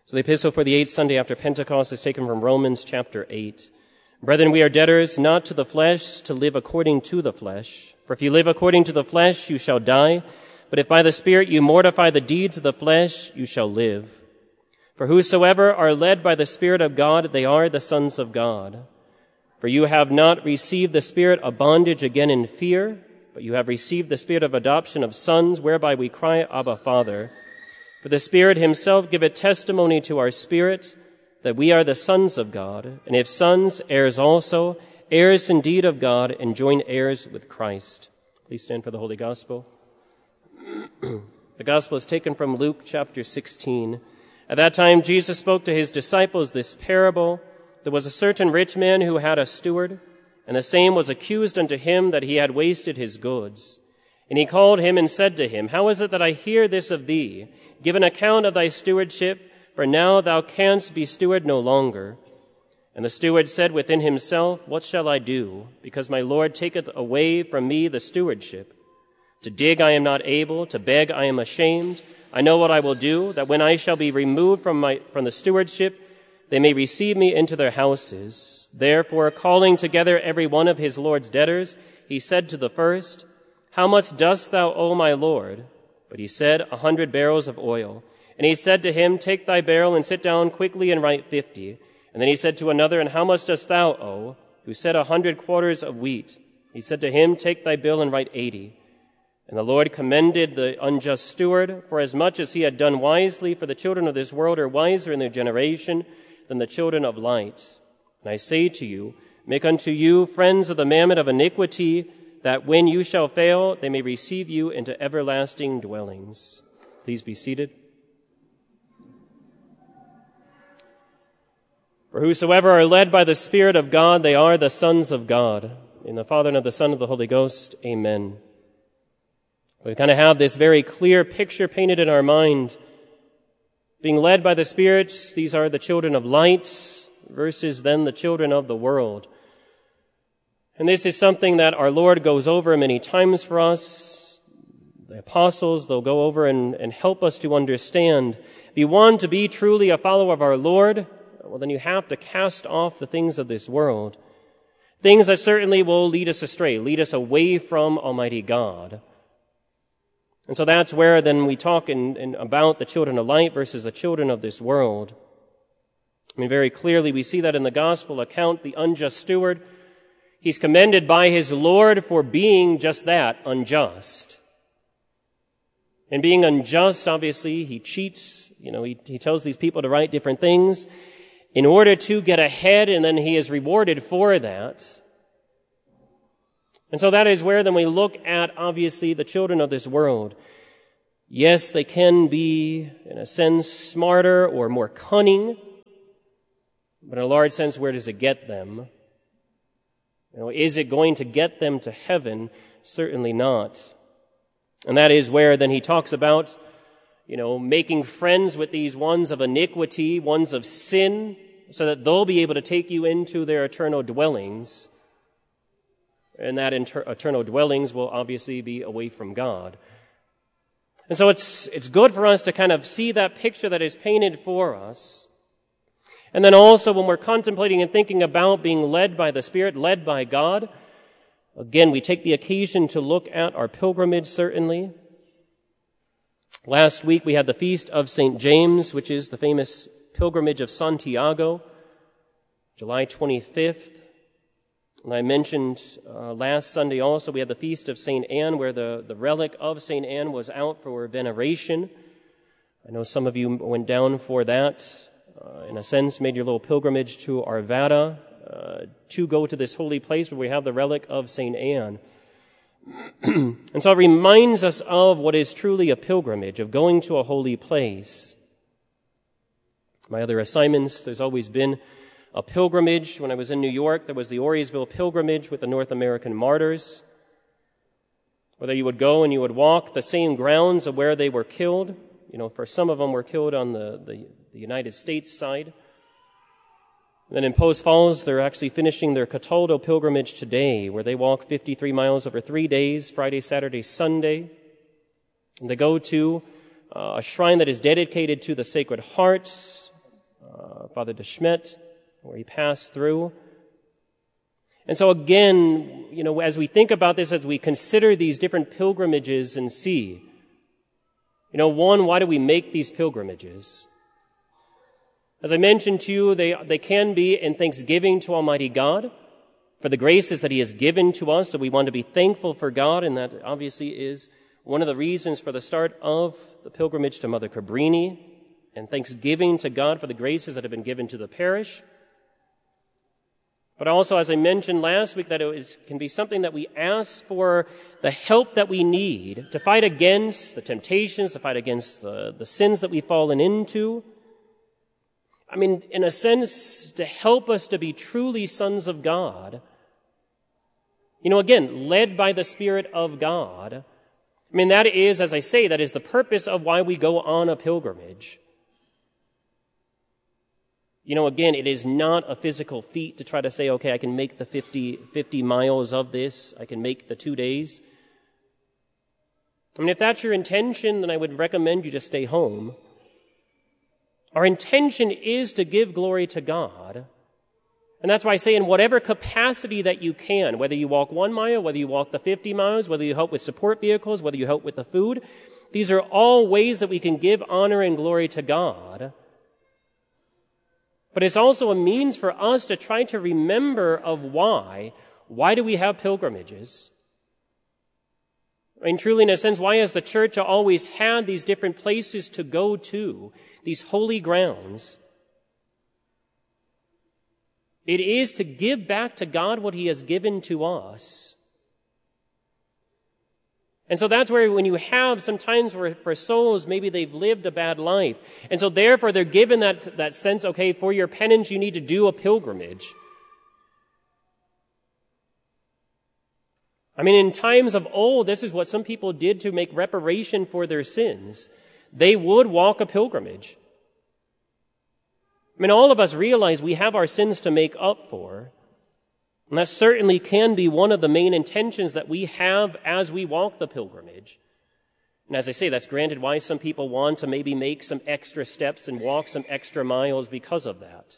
So the epistle for the 8th Sunday after Pentecost is taken from Romans chapter 8. Brethren, we are debtors not to the flesh to live according to the flesh. For if you live according to the flesh, you shall die. But if by the Spirit you mortify the deeds of the flesh, you shall live. For whosoever are led by the Spirit of God, they are the sons of God. For you have not received the spirit of bondage again in fear, but you have received the spirit of adoption of sons, whereby we cry, Abba, Father. For the Spirit himself giveth testimony to our spirit that we are the sons of God, and if sons, heirs also, heirs indeed of God, and joint heirs with Christ. Please stand for the Holy Gospel. The Gospel is taken from Luke chapter 16. At that time Jesus spoke to his disciples this parable. There was a certain rich man who had a steward, and the same was accused unto him that he had wasted his goods. And he called him and said to him, How is it that I hear this of thee? Give an account of thy stewardship, for now thou canst be steward no longer. And the steward said within himself, What shall I do? Because my Lord taketh away from me the stewardship. To dig I am not able, to beg I am ashamed. I know what I will do, that when I shall be removed from the stewardship, they may receive me into their houses. Therefore, calling together every one of his Lord's debtors, he said to the first, How much dost thou owe my Lord? But he said, 100 barrels of oil. And he said to him, Take thy barrel and sit down quickly and write 50. And then he said to another, And how much dost thou owe? Who said, 100 quarters of wheat. He said to him, Take thy bill and write 80. And the Lord commended the unjust steward, for as much as he had done wisely, for the children of this world are wiser in their generation than the children of light. And I say to you, make unto you friends of the mammon of iniquity, that when you shall fail, they may receive you into everlasting dwellings. Please be seated. For whosoever are led by the Spirit of God, they are the sons of God. In the Father and of the Son and of the Holy Ghost, amen. We kind of have this very clear picture painted in our mind. Being led by the Spirit, these are the children of light versus then the children of the world. And this is something that our Lord goes over many times for us. The apostles, they'll go over and help us to understand. If you want to be truly a follower of our Lord, well, then you have to cast off the things of this world. Things that certainly will lead us astray, lead us away from Almighty God. And so that's where then we talk about the children of light versus the children of this world. I mean, very clearly we see that in the gospel account, the unjust steward, he's commended by his Lord for being just that, unjust. And being unjust, obviously, he cheats. He tells these people to write different things in order to get ahead, and then he is rewarded for that. And so that is where then we look at, obviously, the children of this world. Yes, they can be, in a sense, smarter or more cunning, but in a large sense, where does it get them? Is it going to get them to heaven? Certainly not. And that is where then he talks about, making friends with these ones of iniquity, ones of sin, so that they'll be able to take you into their eternal dwellings. And that eternal dwellings will obviously be away from God. And so it's good for us to kind of see that picture that is painted for us. And then also when we're contemplating and thinking about being led by the Spirit, led by God, again, we take the occasion to look at our pilgrimage, certainly. Last week we had the Feast of St. James, which is the famous pilgrimage of Santiago, July 25th. And I mentioned last Sunday also we had the Feast of St. Anne, where the relic of St. Anne was out for veneration. I know some of you went down for that. In a sense, made your little pilgrimage to Arvada to go to this holy place where we have the relic of St. Anne. And so it reminds us of what is truly a pilgrimage, of going to a holy place. My other assignments, there's always been a pilgrimage. When I was in New York, there was the Auriesville pilgrimage with the North American martyrs, whether you would go and you would walk the same grounds of where they were killed. For some of them were killed on the United States side. And then in Post Falls, they're actually finishing their Cataldo pilgrimage today, where they walk 53 miles over 3 days, Friday, Saturday, Sunday. And they go to a shrine that is dedicated to the Sacred Heart, Father de Schmidt, where he passed through. And so again, as we think about this, as we consider these different pilgrimages and see, one, why do we make these pilgrimages? As I mentioned to you, they can be in thanksgiving to Almighty God for the graces that He has given to us. So we want to be thankful for God, and that obviously is one of the reasons for the start of the pilgrimage to Mother Cabrini, and thanksgiving to God for the graces that have been given to the parish. But also, as I mentioned last week, that can be something that we ask for the help that we need to fight against the temptations, to fight against the sins that we've fallen into. I mean, in a sense, to help us to be truly sons of God. Again, led by the Spirit of God. I mean, that is, as I say, that is the purpose of why we go on a pilgrimage. Again, it is not a physical feat to try to say, okay, I can make the 50 miles of this. I can make the 2 days. I mean, if that's your intention, then I would recommend you just stay home. Our intention is to give glory to God. And that's why I say in whatever capacity that you can, whether you walk 1 mile, whether you walk the 50 miles, whether you help with support vehicles, whether you help with the food, these are all ways that we can give honor and glory to God. But it's also a means for us to try to remember of why. Why do we have pilgrimages? I mean, truly, in a sense, why has the church always had these different places to go to, these holy grounds? It is to give back to God what He has given to us. And so that's where when you have sometimes for souls, maybe they've lived a bad life. And so therefore they're given that sense, okay, for your penance you need to do a pilgrimage. I mean, in times of old, this is what some people did to make reparation for their sins. They would walk a pilgrimage. I mean, all of us realize we have our sins to make up for. And that certainly can be one of the main intentions that we have as we walk the pilgrimage. And as I say, that's granted why some people want to maybe make some extra steps and walk some extra miles because of that.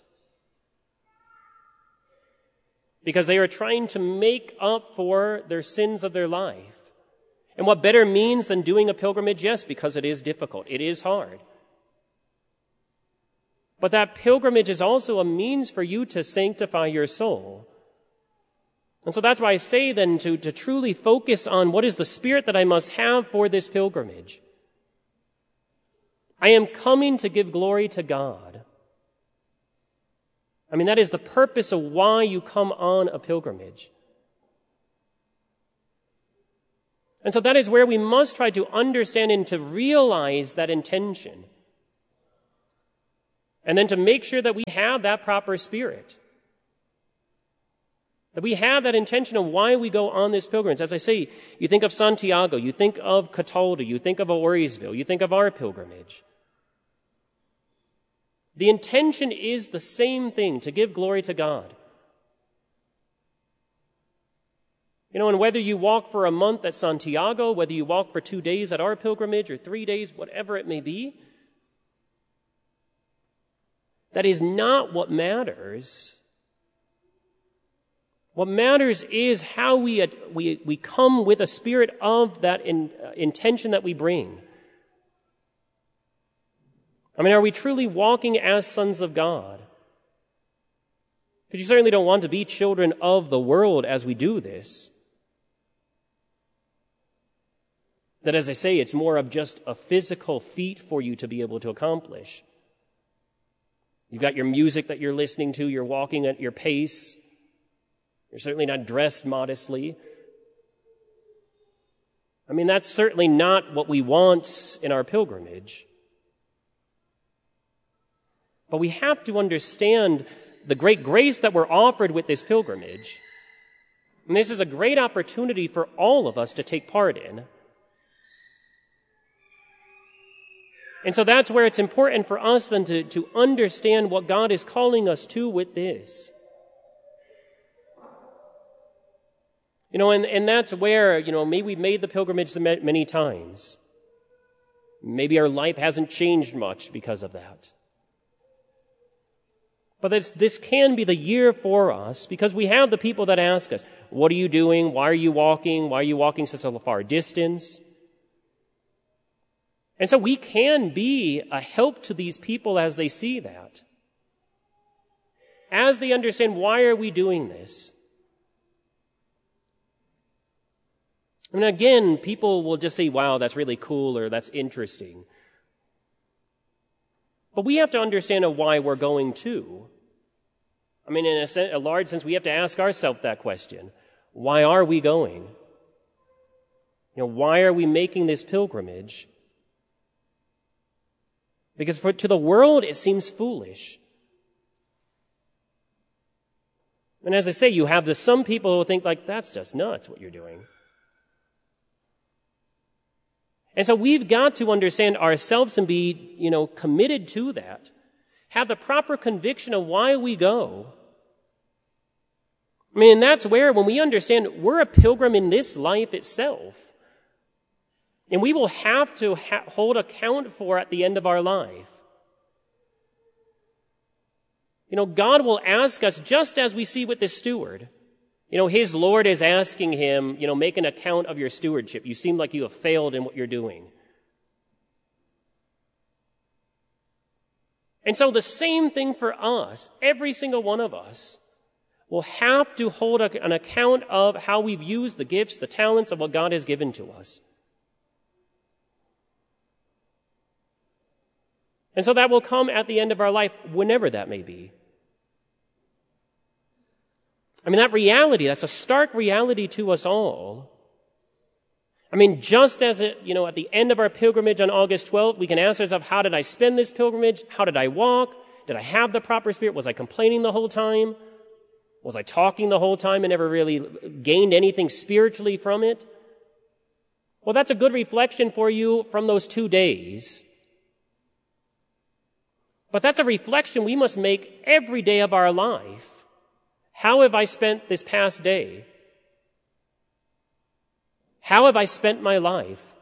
Because they are trying to make up for their sins of their life. And what better means than doing a pilgrimage? Yes, because it is difficult. It is hard. But that pilgrimage is also a means for you to sanctify your soul. And so that's why I say then to truly focus on what is the spirit that I must have for this pilgrimage. I am coming to give glory to God. I mean, that is the purpose of why you come on a pilgrimage. And so that is where we must try to understand and to realize that intention. And then to make sure that we have that proper spirit. That we have that intention of why we go on this pilgrimage. As I say, you think of Santiago, you think of Cataldo, you think of Aurysville, you think of our pilgrimage. The intention is the same thing, to give glory to God. And whether you walk for a month at Santiago, whether you walk for 2 days at our pilgrimage or 3 days, whatever it may be, that is not what matters. What matters is how we come with a spirit of that intention that we bring. I mean, are we truly walking as sons of God? Because you certainly don't want to be children of the world as we do this. That, as I say, it's more of just a physical feat for you to be able to accomplish. You've got your music that you're listening to, you're walking at your pace. You're certainly not dressed modestly. I mean, that's certainly not what we want in our pilgrimage. But we have to understand the great grace that we're offered with this pilgrimage. And this is a great opportunity for all of us to take part in. And so that's where it's important for us then to understand what God is calling us to with this. And that's where, maybe we've made the pilgrimage many times. Maybe our life hasn't changed much because of that. But this can be the year for us because we have the people that ask us, what are you doing? Why are you walking? Why are you walking such a far distance? And so we can be a help to these people as they see that. As they understand, why are we doing this? And again, people will just say, wow, that's really cool or that's interesting. But we have to understand why we're going too. I mean, in a large sense, we have to ask ourselves that question. Why are we going? Why are we making this pilgrimage? Because to the world, it seems foolish. And as I say, you have some people who think like, that's just nuts what you're doing. And so we've got to understand ourselves and be, committed to that. Have the proper conviction of why we go. I mean, and that's where, when we understand we're a pilgrim in this life itself, and we will have to hold account for at the end of our life. God will ask us just as we see with this steward. His Lord is asking him, make an account of your stewardship. You seem like you have failed in what you're doing. And so the same thing for us, every single one of us will have to hold an account of how we've used the gifts, the talents of what God has given to us. And so that will come at the end of our life, whenever that may be. I mean, that reality, that's a stark reality to us all. I mean, just as at the end of our pilgrimage on August 12th, we can ask ourselves, how did I spend this pilgrimage? How did I walk? Did I have the proper spirit? Was I complaining the whole time? Was I talking the whole time and never really gained anything spiritually from it? Well, that's a good reflection for you from those 2 days. But that's a reflection we must make every day of our life. How have I spent this past day? How have I spent my life?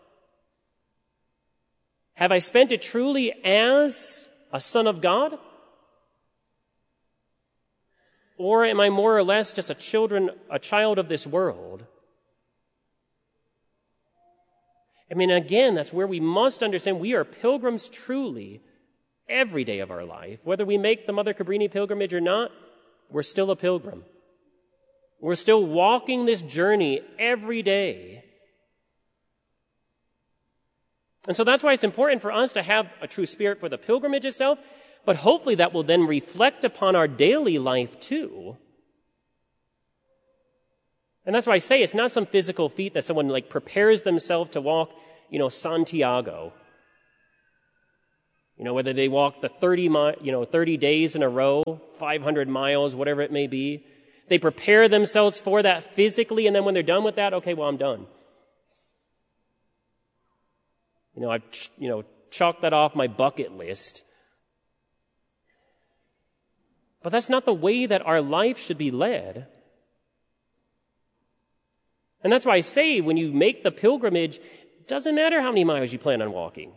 Have I spent it truly as a son of God? Or am I more or less just a child of this world? I mean, again, that's where we must understand we are pilgrims truly every day of our life. Whether we make the Mother Cabrini pilgrimage or not, we're still a pilgrim. We're still walking this journey every day. And so that's why it's important for us to have a true spirit for the pilgrimage itself, but hopefully that will then reflect upon our daily life too. And that's why I say it's not some physical feat that someone prepares themselves to walk, Santiago. Whether they walk the 30 days in a row, 500 miles, whatever it may be. They prepare themselves for that physically, and then when they're done with that, okay, well, I'm done. I've, chalked that off my bucket list. But that's not the way that our life should be led. And that's why I say when you make the pilgrimage, it doesn't matter how many miles you plan on walking.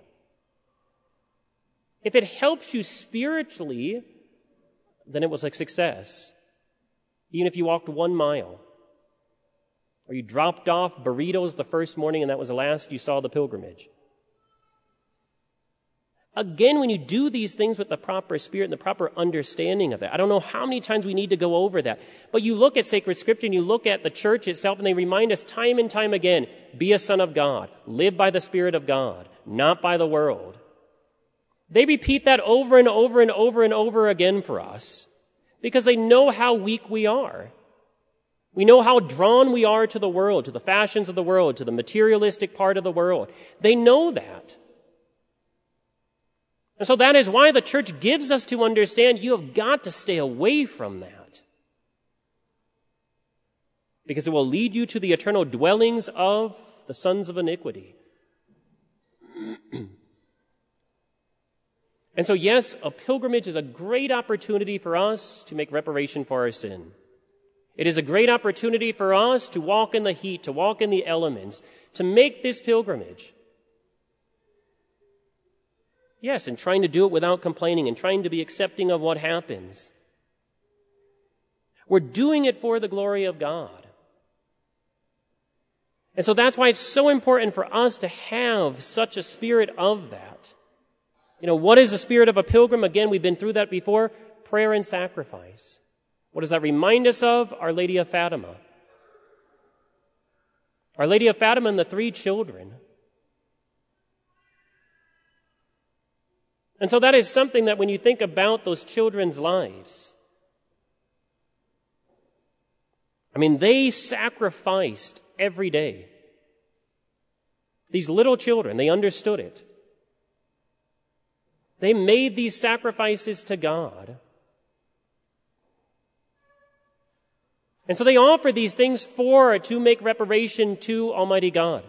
If it helps you spiritually, then it was a success. Even if you walked 1 mile, or you dropped off burritos the first morning and that was the last you saw the pilgrimage. Again, when you do these things with the proper spirit and the proper understanding of it, I don't know how many times we need to go over that, but you look at sacred scripture and you look at the church itself and they remind us time and time again, be a son of God, live by the Spirit of God, not by the world. They repeat that over and over and over and over again for us because they know how weak we are. We know how drawn we are to the world, to the fashions of the world, to the materialistic part of the world. They know that. And so that is why the church gives us to understand you have got to stay away from that. Because it will lead you to the eternal dwellings of the sons of iniquity. And so, yes, a pilgrimage is a great opportunity for us to make reparation for our sin. It is a great opportunity for us to walk in the heat, to walk in the elements, to make this pilgrimage. Yes, and trying to do it without complaining and trying to be accepting of what happens. We're doing it for the glory of God. And so that's why it's so important for us to have such a spirit of that. What is the spirit of a pilgrim? Again, we've been through that before. Prayer and sacrifice. What does that remind us of? Our Lady of Fatima. Our Lady of Fatima and the 3 children. And so that is something that when you think about those children's lives, they sacrificed every day. These little children, they understood it. They made these sacrifices to God. And so they offered these things to make reparation to Almighty God.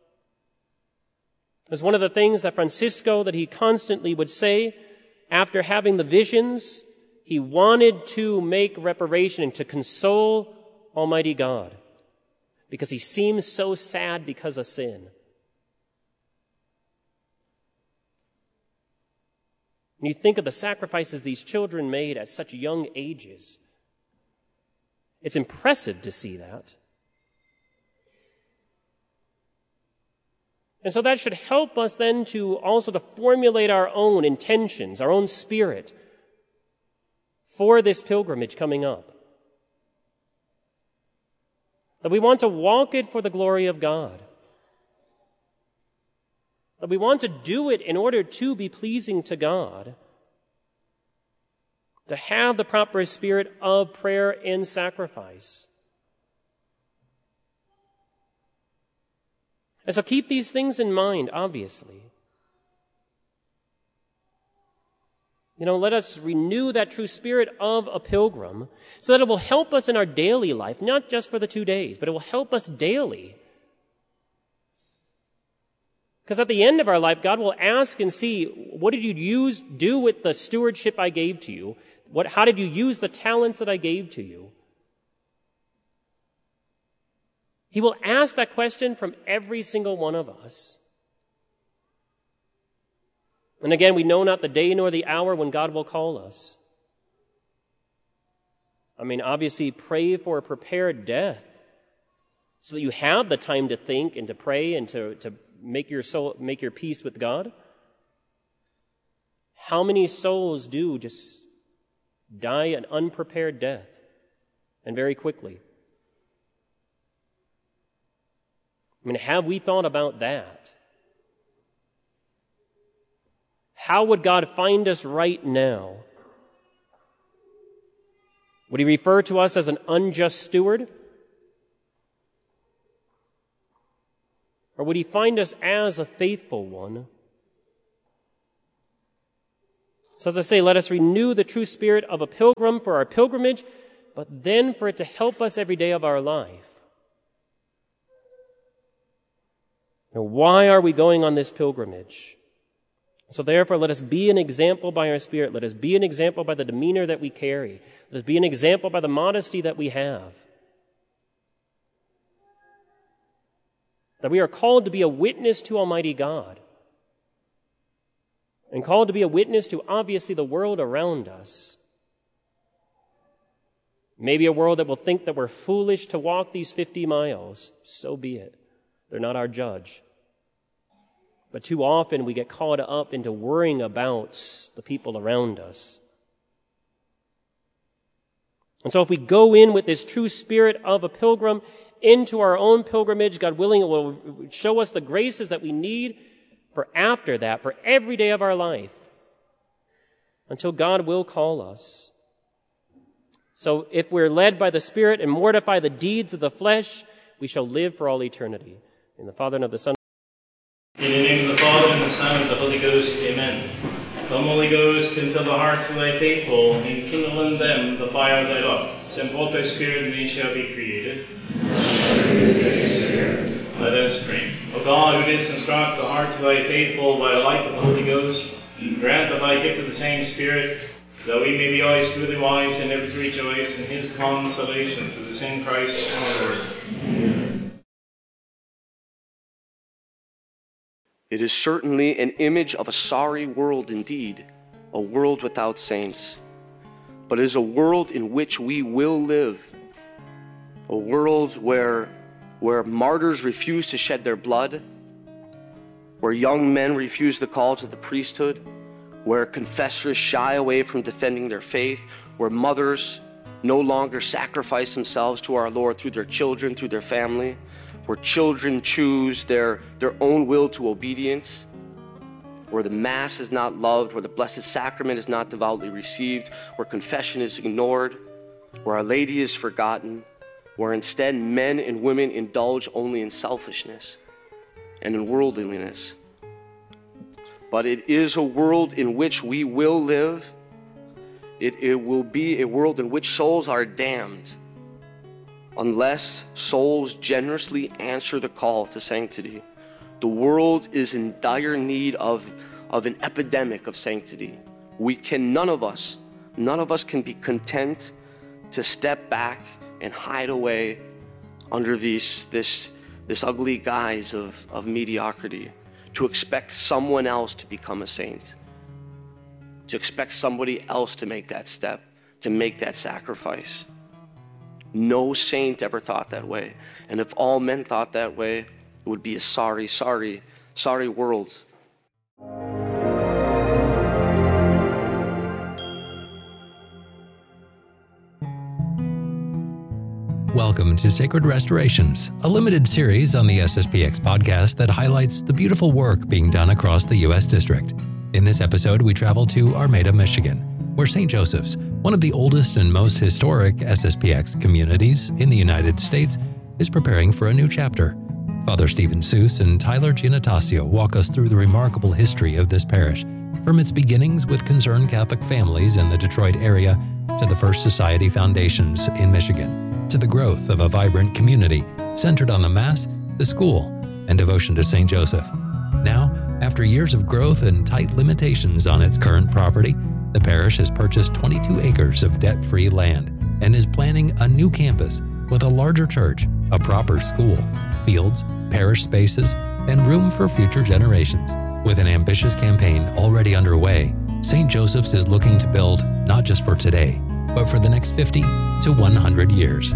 It was one of the things that Francisco, that he constantly would say after having the visions. He wanted to make reparation and to console Almighty God because he seems so sad because of sin. And you think of the sacrifices these children made at such young ages. It's impressive to see that. And so that should help us then to formulate our own intentions, our own spirit for this pilgrimage coming up. That we want to walk it for the glory of God. That we want to do it in order to be pleasing to God. To have the proper spirit of prayer and sacrifice. And so keep these things in mind, obviously. Let us renew that true spirit of a pilgrim so that it will help us in our daily life, not just for the 2 days, but it will help us daily. Because at the end of our life, God will ask and see, what did you do with the stewardship I gave to you? How did you use the talents that I gave to you? He will ask that question from every single one of us. And again, we know not the day nor the hour when God will call us. Obviously, pray for a prepared death so that you have the time to think and to pray and to make your peace with God. How many souls do just die an unprepared death, and very quickly? Have we thought about that? How would God find us right now? Would he refer to us as an unjust steward? Or would he find us as a faithful one? So as I say, let us renew the true spirit of a pilgrim for our pilgrimage, but then for it to help us every day of our life. Now, why are we going on this pilgrimage? So therefore, let us be an example by our spirit. Let us be an example by the demeanor that we carry. Let us be an example by the modesty that we have. That we are called to be a witness to Almighty God. And called to be a witness to, obviously, the world around us. Maybe a world that will think that we're foolish to walk these 50 miles. So be it. They're not our judge. But too often we get caught up into worrying about the people around us. And so if we go in with this true spirit of a pilgrim into our own pilgrimage, God willing, it will show us the graces that we need for after that, for every day of our life, until God will call us. So if we're led by the Spirit and mortify the deeds of the flesh, we shall live for all eternity. In the Father and of the Son. In the name of the Father, and the Son, and of the Holy Ghost, amen. Come, Holy Ghost, and fill the hearts of thy faithful, and kindle in them the fire of thy love. Send forth thy Spirit, and they shall be created. Let us pray. O God, who didst instruct the hearts of thy faithful by the light of the Holy Ghost, grant that thy gift of the same Spirit, that we may be always truly wise and ever to rejoice in his consolation through the same Christ our Lord. Amen. It is certainly an image of a sorry world indeed, a world without saints. but it is a world in which we will live. A world where martyrs refuse to shed their blood, where young men refuse the call to the priesthood, where confessors shy away from defending their faith, where mothers no longer sacrifice themselves to our Lord through their children, through their family, where children choose their own will to obedience, where the Mass is not loved, where the Blessed Sacrament is not devoutly received, where confession is ignored, where Our Lady is forgotten, where instead men and women indulge only in selfishness and in worldliness. But it is a world in which we will live. It will be a world in which souls are damned unless souls generously answer the call to sanctity. The world is in dire need of an epidemic of sanctity. None of us can be content to step back and hide away under this ugly guise of mediocrity, to expect someone else to become a saint, to expect somebody else to make that step, to make that sacrifice. No saint ever thought that way. And if all men thought that way, it would be a sorry, sorry, sorry world. Welcome to Sacred Restorations, a limited series on the SSPX podcast that highlights the beautiful work being done across the U.S. District. In this episode, we travel to Armada, Michigan, where St. Joseph's, one of the oldest and most historic SSPX communities in the United States, is preparing for a new chapter. Father Stephen Seuss and Tyler Giannatasio walk us through the remarkable history of this parish, from its beginnings with concerned Catholic families in the Detroit area to the First Society foundations in Michigan, to the growth of a vibrant community centered on the Mass, the school, and devotion to St. Joseph. Now, after years of growth and tight limitations on its current property, the parish has purchased 22 acres of debt-free land and is planning a new campus with a larger church, a proper school, fields, parish spaces, and room for future generations. With an ambitious campaign already underway, St. Joseph's is looking to build not just for today, but for the next 50 to 100 years.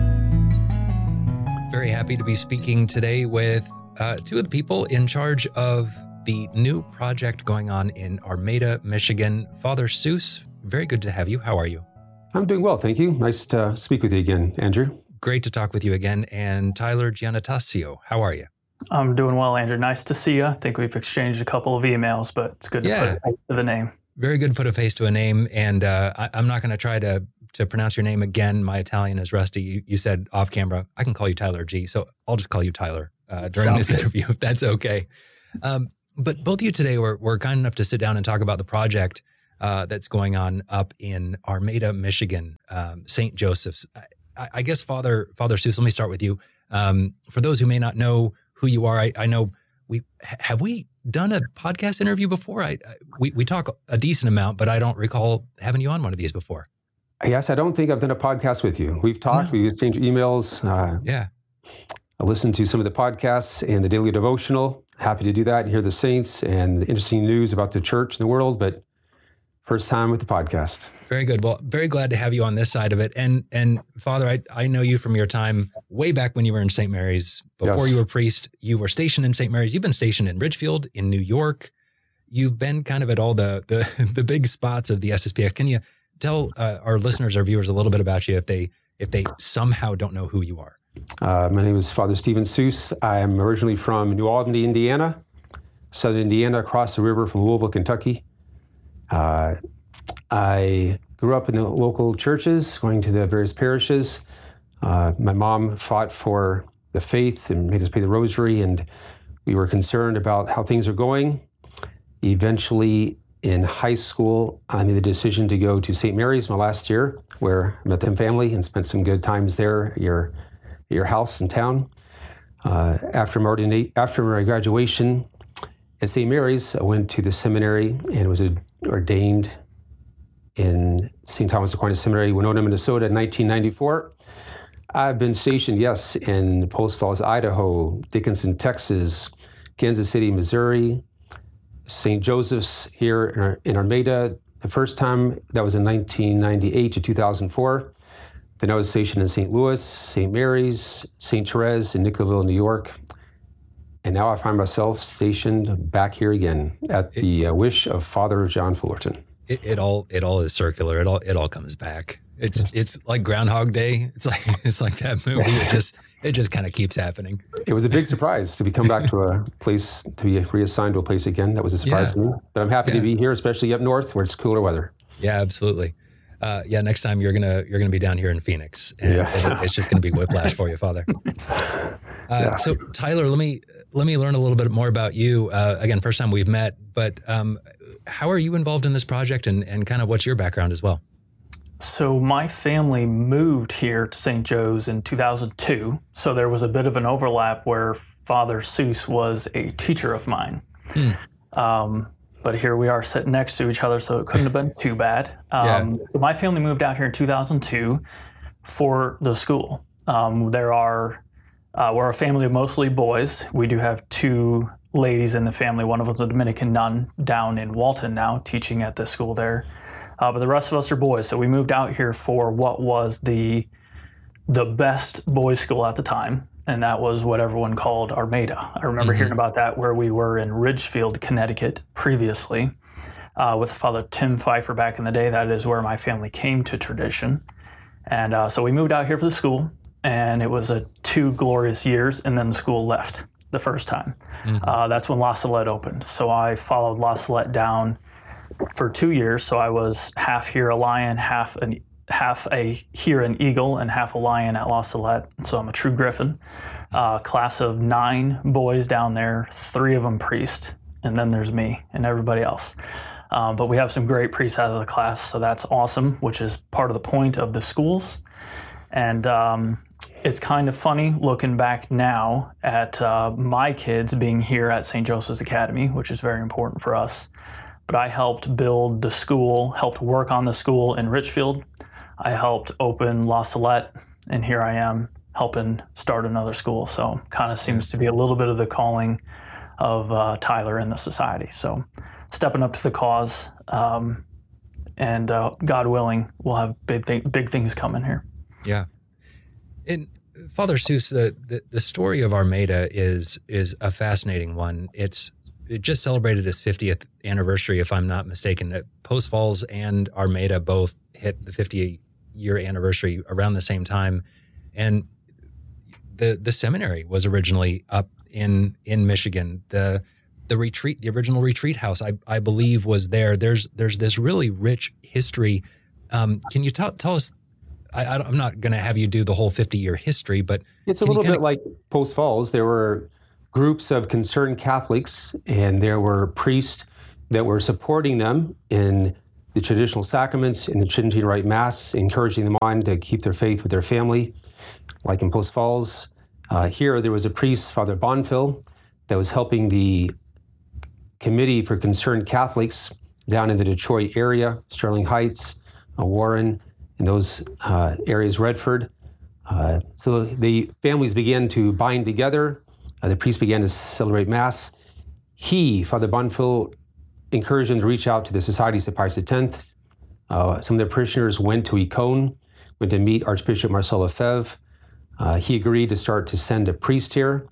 Very happy to be speaking today with two of the people in charge of the new project going on in Armada, Michigan. Father Seuss, very good to have you. How are you? I'm doing well, thank you. Nice to speak with you again, Andrew. Great to talk with you again. And Tyler Giannatasio, how are you? I'm doing well, Andrew. Nice to see you. I think we've exchanged a couple of emails, but it's good to put a face to the name. Very good to put a face to a name. And I'm not going to try to pronounce your name again. My Italian is rusty. You said off camera, I can call you Tyler G. So I'll just call you Tyler during this interview, if that's okay. But both of you today were kind enough to sit down and talk about the project that's going on up in Armada, Michigan, St. Joseph's. I guess, Father Seuss, let me start with you. For those who may not know who you are, I know we done a podcast interview before? We talk a decent amount, but I don't recall having you on one of these before. Yes, I don't think I've done a podcast with you. We've talked, we've exchanged emails. I listened to some of the podcasts and the daily devotional. Happy to do that and hear the saints and the interesting news about the church and the world, but first time with the podcast. Very good. Well, very glad to have you on this side of it. And Father, I know you from your time way back when you were in St. Mary's. Before you were priest, you were stationed in St. Mary's. You've been stationed in Ridgefield, in New York. You've been kind of at all the big spots of the SSPX. Can you tell our listeners, our viewers, a little bit about you if they somehow don't know who you are? My name is Father Stephen Seuss. I'm originally from New Albany, Indiana, southern Indiana, across the river from Louisville, Kentucky. I grew up in the local churches, going to the various parishes. My mom fought for the faith and made us pray the rosary, and we were concerned about how things are going. Eventually, in high school, I made the decision to go to St. Mary's my last year, where I met the family and spent some good times there at your house in town. After my graduation at St. Mary's, I went to the seminary and was ordained in St. Thomas Aquinas Seminary, Winona, Minnesota, in 1994. I've been stationed, in Post Falls, Idaho, Dickinson, Texas, Kansas City, Missouri, St. Joseph's here in Armada, The first time, that was in 1998 to 2004. Then I was stationed in St. Louis, St. Mary's, St. Therese, and Nicholville, New York. And now I find myself stationed back here again at the wish of Father John Fullerton. It all is circular. It all comes back. It's like Groundhog Day. It's like that movie. It just kind of keeps happening. It was a big surprise to be come back to a place, to be reassigned to a place again. That was a surprise to me. But I'm happy to be here, especially up north where it's cooler weather. Yeah, absolutely. Next time you're gonna be down here in Phoenix, and it's just gonna be whiplash for you, Father. So Tyler, let me learn a little bit more about you. Again, first time we've met, but how are you involved in this project, and kind of what's your background as well? So my family moved here to St. Joe's in 2002. So there was a bit of an overlap where Father Seuss was a teacher of mine. But here we are sitting next to each other, so it couldn't have been too bad. So my family moved out here in 2002 for the school. We're a family of mostly boys. We do have two ladies in the family. One of them's a Dominican nun down in Walton now, teaching at the school there. But the rest of us are boys. So we moved out here for what was the best boys' school at the time, and that was what everyone called Armada. I remember hearing about that where we were in Ridgefield, Connecticut previously with Father Tim Pfeiffer back in the day. That is where my family came to tradition. And so we moved out here for the school, and it was 2 glorious years, and then the school left the first time. That's when La Salette opened. So I followed La Salette down for 2 years. So I was half here a Lion, half here an Eagle, and half a Lion at La Salette. So I'm a true Griffin. Class of 9 boys down there, 3 of them priests, and then there's me and everybody else. But we have some great priests out of the class, so that's awesome, which is part of the point of the schools. And it's kind of funny looking back now at my kids being here at St. Joseph's Academy, which is very important for us. But I helped build the school, helped work on the school in Richfield. I helped open La Salette, and here I am helping start another school. So kind of seems to be a little bit of the calling of Tyler in the society. So stepping up to the cause, and God willing, we'll have big things coming here. Yeah. And Father Seuss, the story of Armada is a fascinating one. It just celebrated its 50th anniversary, if I'm not mistaken. Post Falls and Armada both hit the 50-year anniversary around the same time. And the seminary was originally up in Michigan. The retreat, the original retreat house, I believe was there. There's this really rich history. Can you tell us, I'm not going to have you do the whole 50-year history, but it's a little bit like Post Falls. There were groups of concerned Catholics, and there were priests that were supporting them in the traditional sacraments, in the Tridentine Rite Mass, encouraging them on to keep their faith with their family, like in Post Falls. Here, there was a priest, Father Bonfil, that was helping the Committee for Concerned Catholics down in the Detroit area, Sterling Heights, Warren, in those areas, Redford. So the families began to bind together. The priests began to celebrate Mass. Father Bonfil, encouraged them to reach out to the Societies of Pius X. Some of the parishioners went to Icone, went to meet Archbishop Marcel Lefebvre. He agreed to start to send a priest here.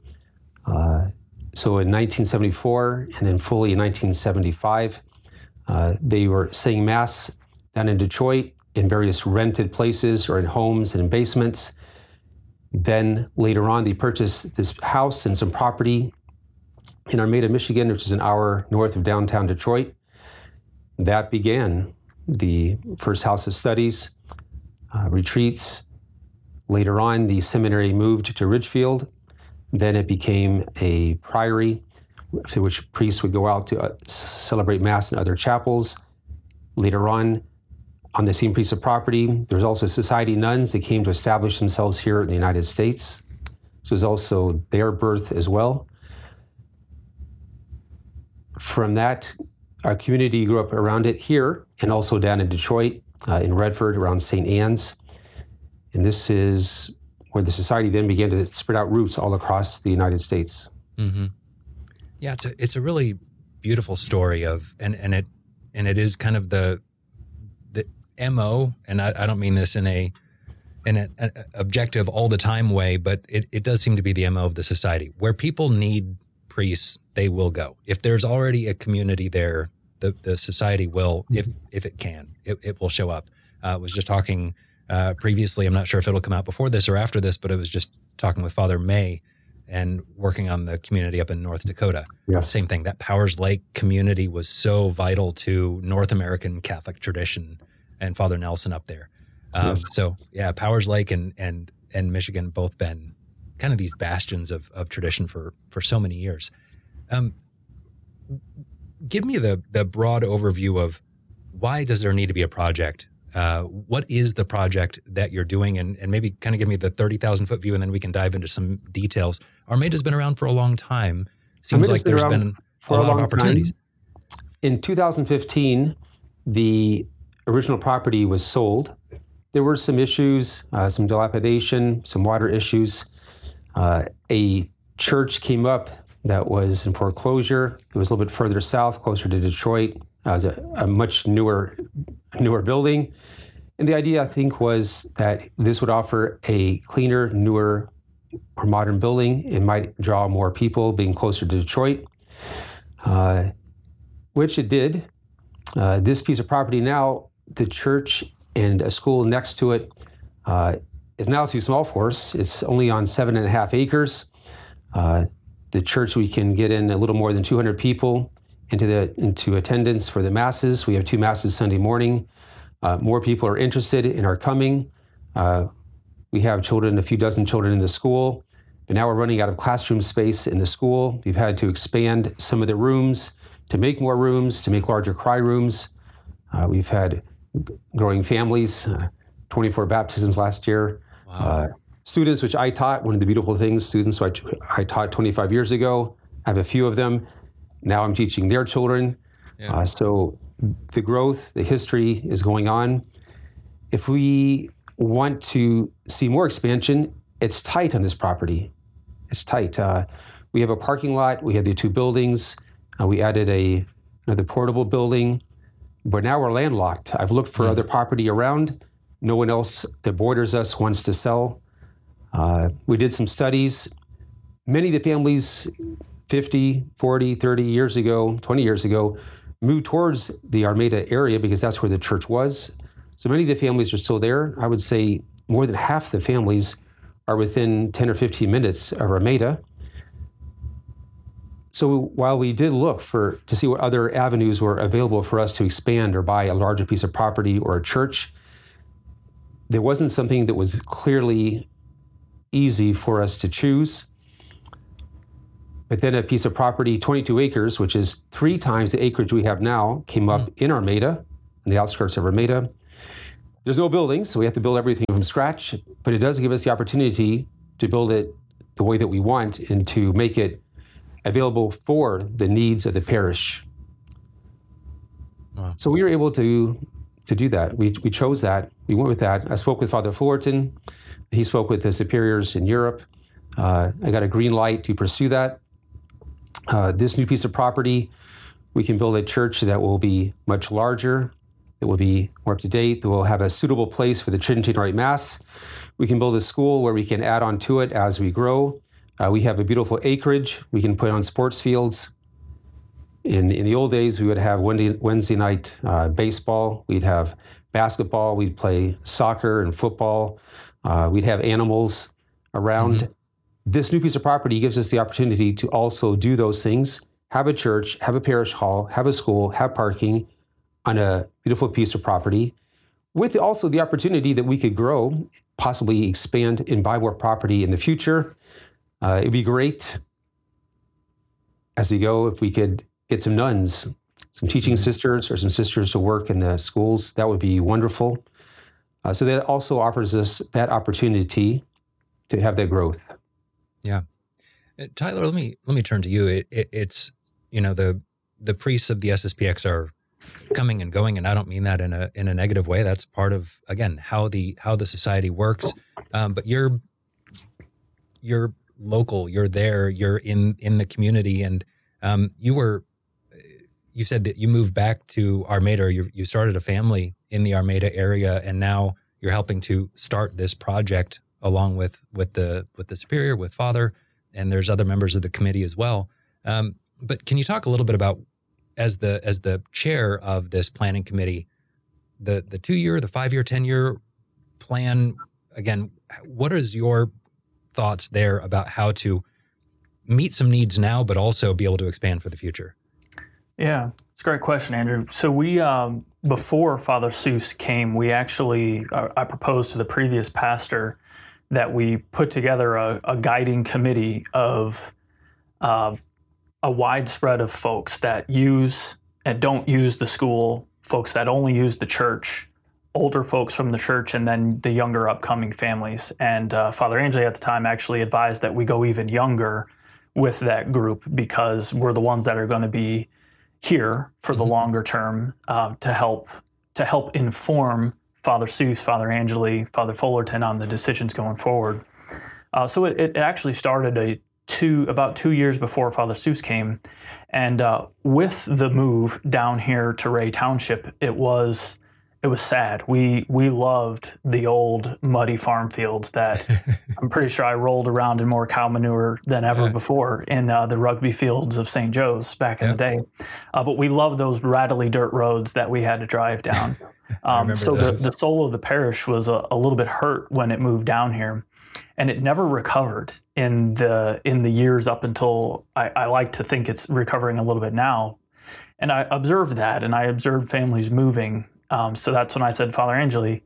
So in 1974, and then fully in 1975, they were saying Mass down in Detroit in various rented places or in homes and in basements. Then later on, they purchased this house and some property in Armada, Michigan, which is an hour north of downtown Detroit. That began the first house of studies, retreats. Later on, the seminary moved to Ridgefield. Then it became a priory to which priests would go out to celebrate Mass in other chapels. Later on the same piece of property, there was also society nuns that came to establish themselves here in the United States. So it was also their birth as well. From that, our community grew up around it here and also down in Detroit, in Redford, around St. Anne's. And this is where the society then began to spread out roots all across the United States. Mm-hmm. Yeah, it's a really beautiful story of, and it is kind of the MO, and I don't mean this in an objective all the time way, but it does seem to be the MO of the society. Where people need priests, they will go. If there's already a community there, the society will, if it can, it will show up. I was just talking previously, I'm not sure if it'll come out before this or after this, but I was just talking with Father May and working on the community up in North Dakota. Yes. Same thing. That Powers Lake community was so vital to North American Catholic tradition, and Father Nelson up there. Yes. So yeah, Powers Lake and Michigan both been kind of these bastions of tradition for so many years. Give me the broad overview of why does there need to be a project? What is the project that you're doing? And maybe kind of give me the 30,000 foot view, and then we can dive into some details. Armada's been around for a long time. Seems like there's been a lot of opportunities. In 2015, the original property was sold. There were some issues, some dilapidation, some water issues. A church came up that was in foreclosure. It was a little bit further south, closer to Detroit. It was a much newer building. And the idea, I think, was that this would offer a cleaner, newer, or modern building. It might draw more people being closer to Detroit, which it did. This piece of property now, the church and a school next to it is now too small for us. It's only on 7.5 acres. The church, we can get in a little more than 200 people into attendance for the masses. We have 2 masses Sunday morning. More people are interested and are coming. We have children, a few dozen children in the school, but now we're running out of classroom space in the school. We've had to expand some of the rooms to make more rooms, to make larger cry rooms. We've had growing families, 24 baptisms last year. Wow. Students, which I taught, one of the beautiful things, students which I taught 25 years ago, I have a few of them. Now I'm teaching their children. Yeah. So the growth, the history is going on. If we want to see more expansion, it's tight on this property. It's tight. We have a parking lot. We have the 2 buildings. We added another portable building, but now we're landlocked. I've looked for other property around. No one else that borders us wants to sell. We did some studies. Many of the families 50, 40, 30 years ago, 20 years ago, moved towards the Armada area because that's where the church was. So many of the families are still there. I would say more than half the families are within 10 or 15 minutes of Armada. So while we did look to see what other avenues were available for us to expand or buy a larger piece of property or a church, there wasn't something that was clearly easy for us to choose. But then a piece of property, 22 acres, which is 3 times the acreage we have now, came up in Armada, in the outskirts of Armada. There's no buildings, so we have to build everything from scratch, but it does give us the opportunity to build it the way that we want and to make it available for the needs of the parish. Wow. So we were able to do that. We chose that. We went with that. I spoke with Father Fullerton. He spoke with the superiors in Europe. I got a green light to pursue that. This new piece of property, we can build a church that will be much larger, that will be more up to date, that will have a suitable place for the Trinity Rite Mass. We can build a school where we can add on to it as we grow. We have a beautiful acreage we can put on sports fields. In the old days, we would have Wednesday night baseball. We'd have basketball. We'd play soccer and football. We'd have animals around. Mm-hmm. This new piece of property gives us the opportunity to also do those things, have a church, have a parish hall, have a school, have parking on a beautiful piece of property, with also the opportunity that we could grow, possibly expand and buy more property in the future. It'd be great as we go if we could get some nuns, some teaching sisters or some sisters to work in the schools. That would be wonderful. So that also offers us that opportunity to have that growth. Yeah. Tyler, let me turn to you. It's, the priests of the SSPX are coming and going, and I don't mean that in a negative way. That's part of, again, how the society works. But you're local, you're there, you're in the community, and you said that you moved back to Armada, or you started a family in the Armada area, and now you're helping to start this project along with the superior, with Father, and there's other members of the committee as well. But can you talk a little bit about, as the chair of this planning committee, the 2-year, the 5-year, 10-year plan? Again, what is your thoughts there about how to meet some needs now, but also be able to expand for the future? Yeah, it's a great question, Andrew. So we, before Father Seuss came, we actually, I proposed to the previous pastor that we put together a guiding committee of a widespread of folks that use and don't use the school, folks that only use the church, older folks from the church, and then the younger upcoming families. And Father Angeli at the time actually advised that we go even younger with that group, because we're the ones that are going to be here for the longer term, to help inform Father Seuss, Father Angeli, Father Fullerton on the decisions going forward. So it actually started about 2 years before Father Seuss came, and with the move down here to Ray Township, it was sad. We loved the old muddy farm fields that I'm pretty sure I rolled around in more cow manure than ever before in the rugby fields of St. Joe's back in the day. But we loved those rattly dirt roads that we had to drive down. So the soul of the parish was a little bit hurt when it moved down here, and it never recovered in the years up until I like to think it's recovering a little bit now. And I observed that, and I observed families moving. So that's when I said, Father Angeli,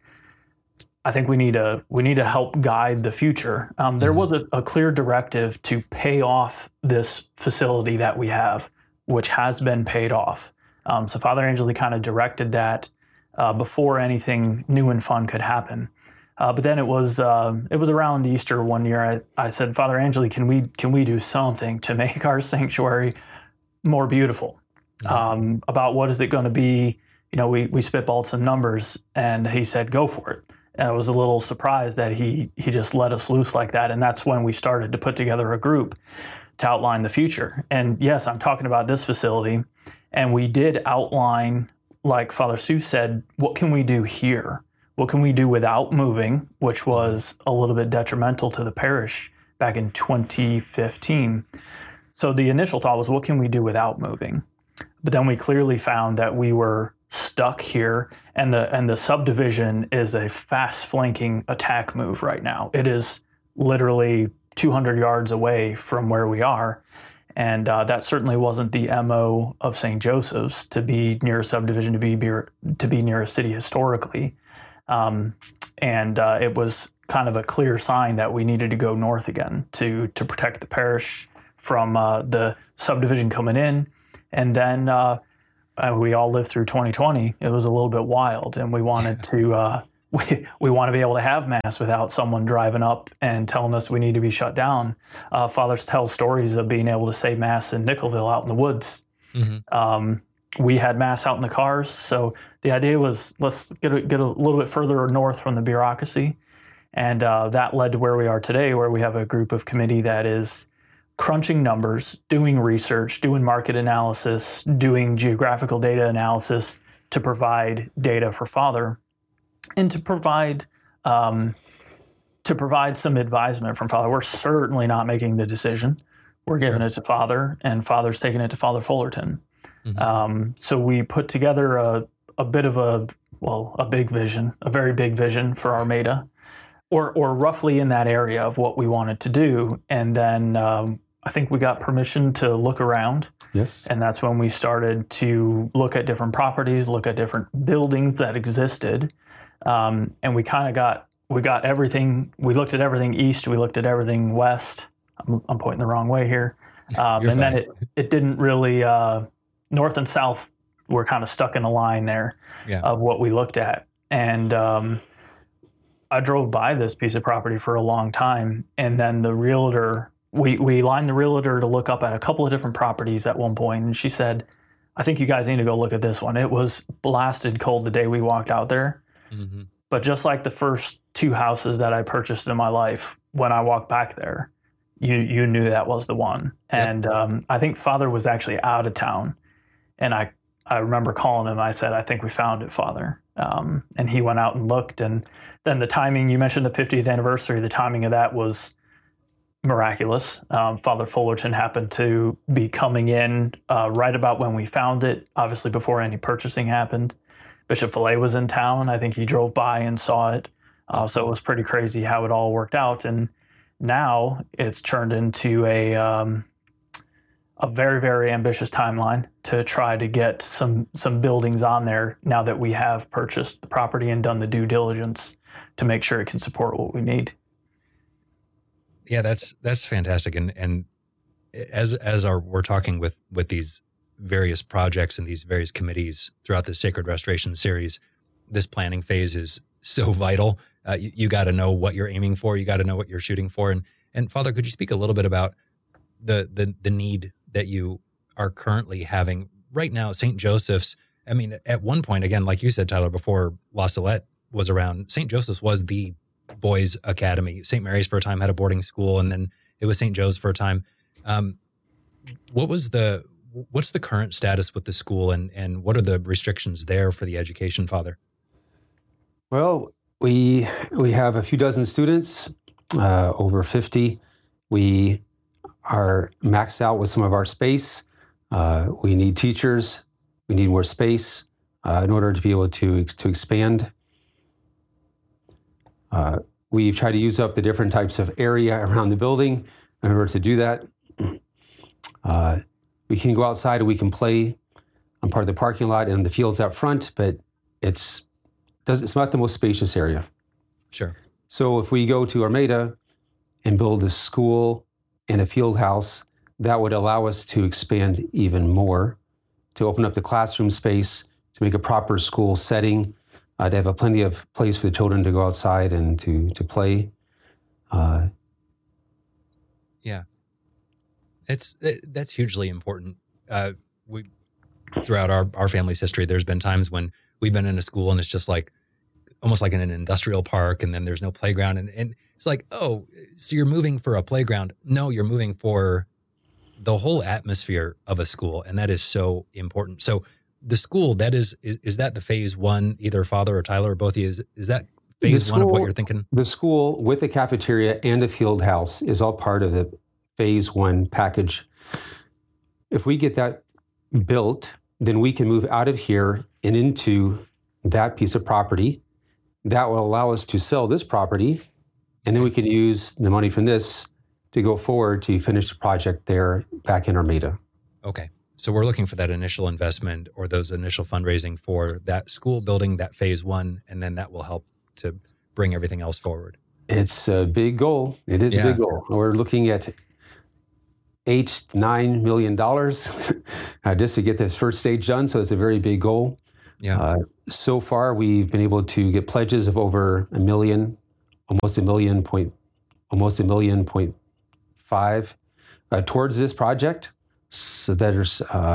I think we need to help guide the future. There was a clear directive to pay off this facility that we have, which has been paid off. So Father Angeli kind of directed that before anything new and fun could happen. But then it was around Easter one year. I said, Father Angeli, can we do something to make our sanctuary more beautiful? About what is it going to be? You know, we spitballed some numbers, and he said, go for it. And I was a little surprised that he just let us loose like that. And that's when we started to put together a group to outline the future. And yes, I'm talking about this facility. And we did outline, like Father Seuss said, what can we do here? What can we do without moving, which was a little bit detrimental to the parish back in 2015. So the initial thought was, what can we do without moving? But then we clearly found that we were stuck here, and the subdivision is a fast flanking attack move right now. It is literally 200 yards away from where we are, and that certainly wasn't the MO of St. Joseph's, to be near a subdivision, to be near a city historically, and it was kind of a clear sign that we needed to go north again to protect the parish from the subdivision coming in. And then we all lived through 2020. It was a little bit wild, and we wanted to we want to be able to have Mass without someone driving up and telling us we need to be shut down. Fathers tell stories of being able to say Mass in Nickelville out in the woods. We had Mass out in the cars, so the idea was, let's get a little bit further north from the bureaucracy, and that led to where we are today, where we have a group of committee that is crunching numbers, doing research, doing market analysis, doing geographical data analysis to provide data for Father, and to provide some advisement from Father. We're certainly not making the decision. We're giving it to Father, and Father's taking it to Father Fullerton. So we put together a bit of a big vision, a very big vision for Armada, or roughly in that area of what we wanted to do. And then I think we got permission to look around. Yes. And that's when we started to look at different properties, look at different buildings that existed. And we kind of got everything. We looked at everything east. We looked at everything west. I'm pointing the wrong way here. And then it didn't really, north and south were kind of stuck in a line there of what we looked at. And I drove by this piece of property for a long time. And then the realtor, we lined the realtor to look up at a couple of different properties at one point, and she said, I think you guys need to go look at this one. It was blasted cold the day we walked out there. But just like the first 2 houses that I purchased in my life, when I walked back there, you knew that was the one. And I think Father was actually out of town. And I remember calling him. I said, I think we found it, Father. And he went out and looked. And then the timing, you mentioned the 50th anniversary, the timing of that was miraculous. Father Fullerton happened to be coming in right about when we found it, obviously before any purchasing happened. Bishop Fillet was in town. I think he drove by and saw it. So it was pretty crazy how it all worked out. And now it's turned into a very, very ambitious timeline to try to get some buildings on there now that we have purchased the property and done the due diligence to make sure it can support what we need. Yeah, that's fantastic. And as we're talking with these various projects and these various committees throughout the Sacred Restoration series, this planning phase is so vital. You got to know what you're aiming for. You got to know what you're shooting for. And Father, could you speak a little bit about the need that you are currently having right now? St. Joseph's, I mean, at one point, again, like you said, Tyler, before La Salette was around, St. Joseph's was the boys' academy. St. Mary's for a time had a boarding school, and then it was St. Joe's for a time. What's the current status with the school, and what are the restrictions there for the education, Father? Well, we have a few dozen students, over 50. We are maxed out with some of our space. We need teachers. We need more space in order to be able to expand. We've tried to use up the different types of area around the building in order to do that. We can go outside and we can play on part of the parking lot and the fields out front, but it's not the most spacious area. Sure. So if we go to Armada and build a school and a field house, that would allow us to expand even more, to open up the classroom space, to make a proper school setting, to have plenty of place for the children to go outside and to play. Yeah. That's hugely important. We throughout our family's history, there's been times when we've been in a school and it's just like almost like in an industrial park, and then there's no playground, and it's like, oh, so you're moving for a playground? No, you're moving for the whole atmosphere of a school, and that is so important. So the school, that is that the phase one, either Father or Tyler or both of you, is that phase one of what you're thinking? The school with the cafeteria and a field house is all part of the phase one package. If we get that built, then we can move out of here and into that piece of property. That will allow us to sell this property, and then we can use the money from this to go forward to finish the project there back in Armada. Okay. So we're looking for that initial investment or those initial fundraising for that school building, that phase one, and then that will help to bring everything else forward. It's a big goal. It is a big goal. We're looking at $8 to $9 million just to get this first stage done. So it's a very big goal. Yeah. So far, we've been able to get pledges of over $1 million, almost $1.5 million towards this project. So there's